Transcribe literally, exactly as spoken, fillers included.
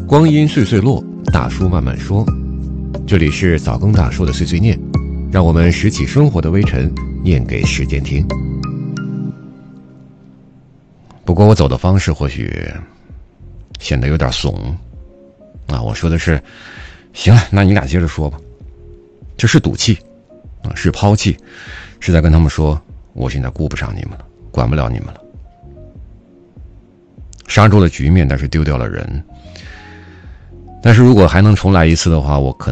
光阴岁岁落，大叔慢慢说。这里是早更大叔的碎碎念，让我们拾起生活的微尘，念给时间听。不过我走的方式或许显得有点怂啊，我说的是，行了，那你俩接着说吧。这是赌气啊，是抛弃，是在跟他们说，我现在顾不上你们了，管不了你们了。刹住了局面，但是丢掉了人。但是如果还能重来一次的话，我可能